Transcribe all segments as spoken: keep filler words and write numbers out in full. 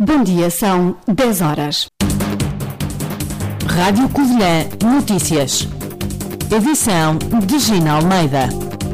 Bom dia, são dez horas. Rádio Covilhã Notícias. Edição de Gina Almeida.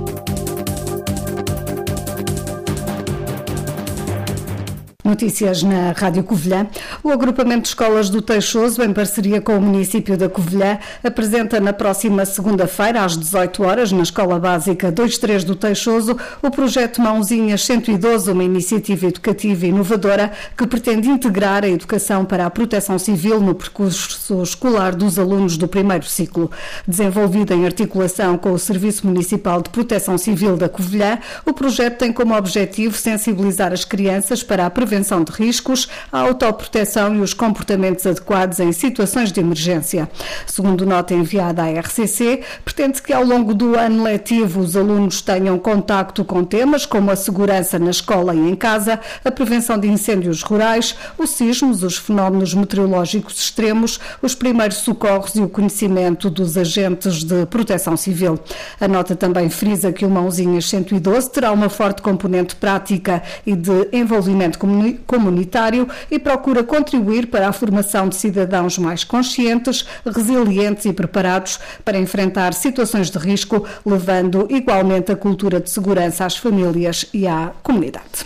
Notícias na Rádio Covilhã. O agrupamento de escolas do Teixoso, em parceria com o município da Covilhã, apresenta na próxima segunda-feira, às dezoito horas, na Escola Básica vinte e três do Teixoso, o projeto Mãozinhas cento e doze, uma iniciativa educativa inovadora que pretende integrar a educação para a proteção civil no percurso escolar dos alunos do primeiro ciclo. Desenvolvido em articulação com o Serviço Municipal de Proteção Civil da Covilhã, o projeto tem como objetivo sensibilizar as crianças para a prevenção de riscos, a autoproteção e os comportamentos adequados em situações de emergência. Segundo nota enviada à R C C, pretende que ao longo do ano letivo os alunos tenham contacto com temas como a segurança na escola e em casa, a prevenção de incêndios rurais, os sismos, os fenómenos meteorológicos extremos, os primeiros socorros e o conhecimento dos agentes de proteção civil. A nota também frisa que o Mãozinhas cento e doze terá uma forte componente prática e de envolvimento comunitário comunitário e procura contribuir para a formação de cidadãos mais conscientes, resilientes e preparados para enfrentar situações de risco, levando igualmente a cultura de segurança às famílias e à comunidade.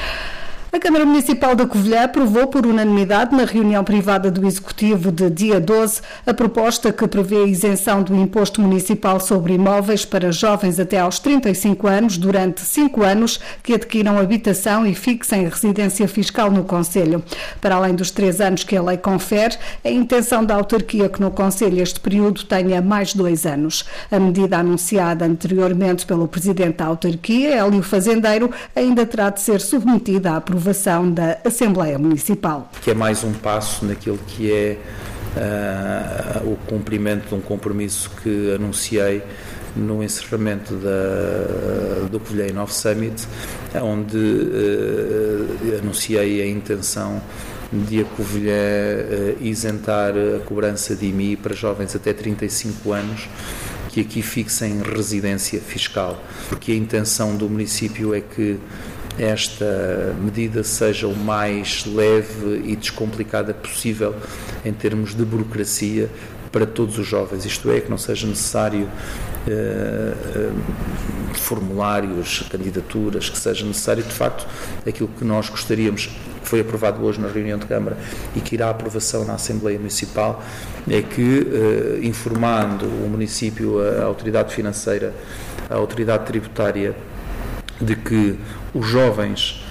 A Câmara Municipal da Covilhã aprovou por unanimidade na reunião privada do Executivo de dia doze a proposta que prevê a isenção do imposto municipal sobre imóveis para jovens até aos trinta e cinco anos durante cinco anos que adquiram habitação e fixem residência fiscal no Concelho. Para além dos três anos que a lei confere, é a intenção da autarquia que no Concelho este período tenha mais dois anos. A medida anunciada anteriormente pelo Presidente da autarquia, Hélio Fazendeiro, ainda terá de ser submetida à aprovação da Assembleia Municipal. Que é mais um passo naquilo que é uh, o cumprimento de um compromisso que anunciei no encerramento da, do Covilhã Inove Summit, onde uh, anunciei a intenção de a Covilhã uh, isentar a cobrança de I M I para jovens até trinta e cinco anos que aqui fixem residência fiscal, porque a intenção do município é que esta medida seja o mais leve e descomplicada possível em termos de burocracia para todos os jovens, isto é, que não seja necessário uh, uh, formulários, candidaturas, que seja necessário, de facto, aquilo que nós gostaríamos, que foi aprovado hoje na reunião de Câmara e que irá à aprovação na Assembleia Municipal, é que, uh, informando o município, a autoridade financeira, a autoridade tributária, de que os jovens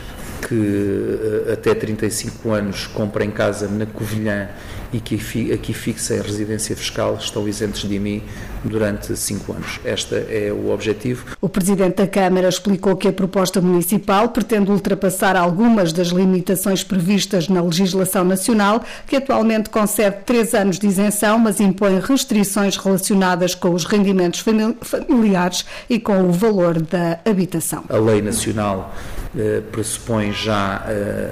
que até trinta e cinco anos comprem casa na Covilhã e que aqui fixem a residência fiscal estão isentos de I M I durante cinco anos. Este é o objetivo. O Presidente da Câmara explicou que a proposta municipal pretende ultrapassar algumas das limitações previstas na legislação nacional, que atualmente concede três anos de isenção, mas impõe restrições relacionadas com os rendimentos familiares e com o valor da habitação. A lei nacional eh, pressupõe já eh,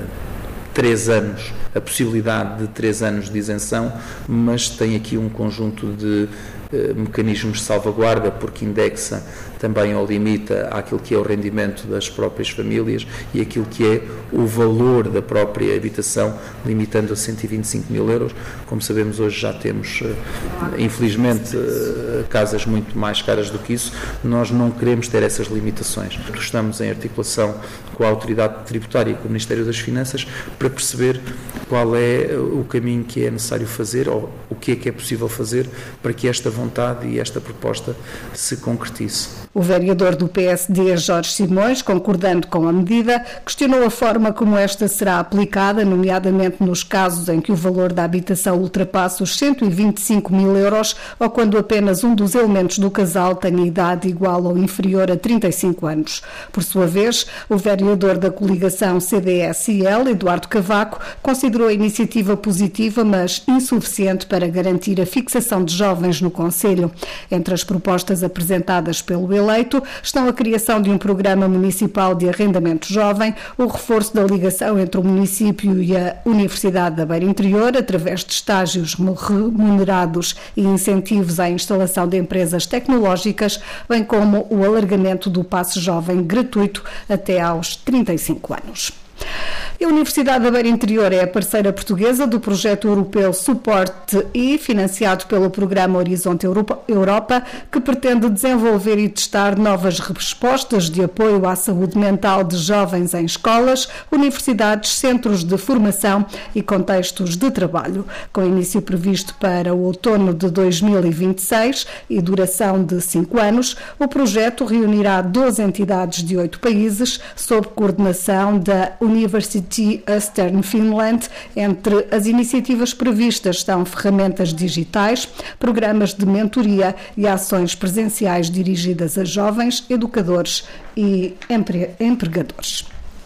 três anos, a possibilidade de três anos de isenção, mas tem aqui um conjunto de eh, mecanismos de salvaguarda, porque indexa também ou limita àquilo que é o rendimento das próprias famílias e aquilo que é o valor da própria habitação, limitando a cento e vinte e cinco mil euros. Como sabemos, hoje já temos, infelizmente, casas muito mais caras do que isso. Nós não queremos ter essas limitações. Estamos em articulação com a autoridade tributária e com o Ministério das Finanças para perceber qual é o caminho que é necessário fazer ou o que é que é possível fazer para que esta vontade e esta proposta se concretize. O vereador do P S D, Jorge Simões, concordando com a medida, questionou a forma como esta será aplicada, nomeadamente nos casos em que o valor da habitação ultrapassa os cento e vinte e cinco mil euros ou quando apenas um dos elementos do casal tenha idade igual ou inferior a trinta e cinco anos. Por sua vez, o vereador da coligação C D S I L, Eduardo Cavaco, considerou a iniciativa positiva, mas insuficiente para garantir a fixação de jovens no Concelho. Entre as propostas apresentadas pelo eleito estão a criação de um programa municipal de arrendamento jovem, o reforço da ligação entre o município e a Universidade da Beira Interior, através de estágios remunerados e incentivos à instalação de empresas tecnológicas, bem como o alargamento do passe jovem gratuito até aos trinta e cinco anos. E a Universidade da Beira Interior é a parceira portuguesa do projeto europeu Suporte I, financiado pelo programa Horizonte Europa, que pretende desenvolver e testar novas respostas de apoio à saúde mental de jovens em escolas, universidades, centros de formação e contextos de trabalho. Com início previsto para o outono de dois mil e vinte e seis e duração de cinco anos, o projeto reunirá doze entidades de oito países, sob coordenação da University Eastern Finland. Entre as iniciativas previstas estão ferramentas digitais, programas de mentoria e ações presenciais dirigidas a jovens, educadores e empre- empregadores.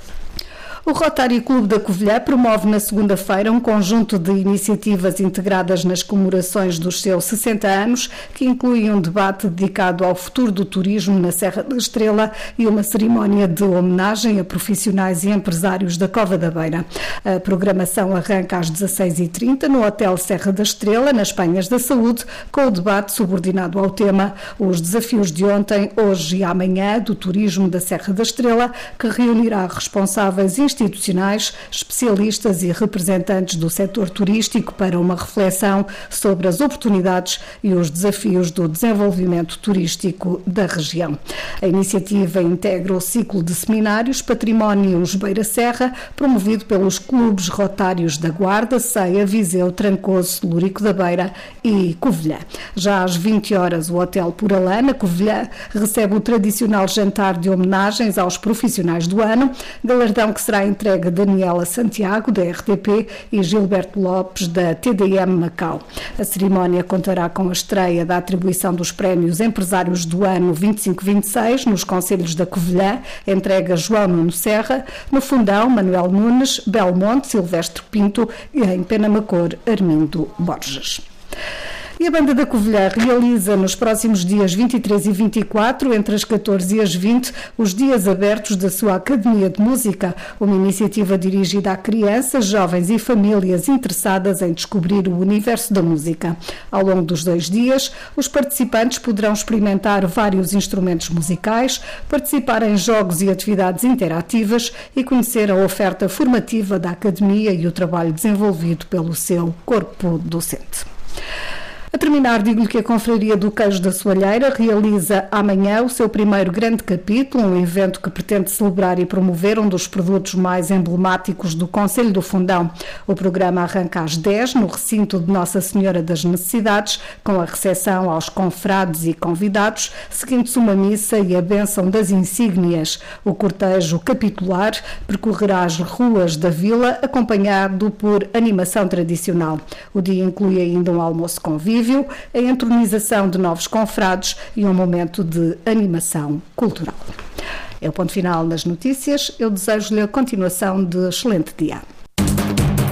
O Rotary Clube da Covilhã promove na segunda-feira um conjunto de iniciativas integradas nas comemorações dos seus sessenta anos, que incluem um debate dedicado ao futuro do turismo na Serra da Estrela e uma cerimónia de homenagem a profissionais e empresários da Cova da Beira. A programação arranca às dezasseis e trinta no Hotel Serra da Estrela, nas Penhas da Saúde, com o debate subordinado ao tema Os Desafios de Ontem, Hoje e Amanhã do Turismo da Serra da Estrela, que reunirá responsáveis institucionais, especialistas e representantes do setor turístico para uma reflexão sobre as oportunidades e os desafios do desenvolvimento turístico da região. A iniciativa integra o ciclo de seminários Patrimónios Beira Serra, promovido pelos clubes rotários da Guarda, Ceia, Viseu, Trancoso, Celúrico da Beira e Covilhã. Já às vinte horas, o Hotel Puralã, na Covilhã, recebe o tradicional jantar de homenagens aos profissionais do ano, galardão que será entregue a Daniela Santiago, da R T P, e Gilberto Lopes, da T D M Macau. A cerimónia contará com a estreia da atribuição dos prémios Empresários do Ano vinte e cinco vinte e seis nos concelhos da Covilhã, entrega João Nuno Serra, no Fundão, Manuel Nunes, Belmonte, Silvestre Pinto e em Penamacor, Armindo Borges. E a Banda da Covilhã realiza nos próximos dias vinte e três e vinte e quatro, entre as catorze e as vinte, os dias abertos da sua Academia de Música, uma iniciativa dirigida a crianças, jovens e famílias interessadas em descobrir o universo da música. Ao longo dos dois dias, os participantes poderão experimentar vários instrumentos musicais, participar em jogos e atividades interativas e conhecer a oferta formativa da Academia e o trabalho desenvolvido pelo seu corpo docente. A terminar, digo-lhe que a Confraria do Queijo da Soalheira realiza amanhã o seu primeiro grande capítulo, um evento que pretende celebrar e promover um dos produtos mais emblemáticos do Concelho do Fundão. O programa arranca às dez, no recinto de Nossa Senhora das Necessidades, com a recepção aos confrades e convidados, seguindo-se uma missa e a bênção das insígnias. O cortejo capitular percorrerá as ruas da vila, acompanhado por animação tradicional. O dia inclui ainda um almoço convívio, a entronização de novos confrados e um momento de animação cultural. É o ponto final nas notícias. Eu desejo-lhe a continuação de excelente dia.